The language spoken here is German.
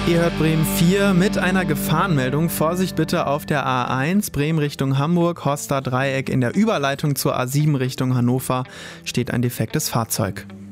Ihr hört Bremen 4 mit einer Gefahrenmeldung. Vorsicht bitte auf der A1 Bremen Richtung Hamburg, Horster Dreieck. In der Überleitung zur A7 Richtung Hannover steht ein defektes Fahrzeug.